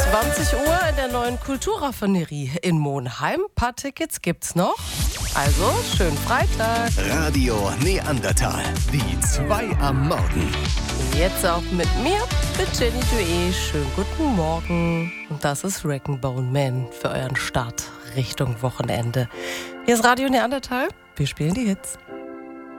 20 Uhr in der neuen Kulturraffinerie in Monheim. Ein paar Tickets gibt's noch. Also, schönen Freitag. Radio Neandertal, die 2 am Morgen. Jetzt auch mit mir, mit Jenny Duet. Schönen guten Morgen. Und das ist Wrecking-Bone Man für euren Start Richtung Wochenende. Hier ist Radio Neandertal. Wir spielen die Hits.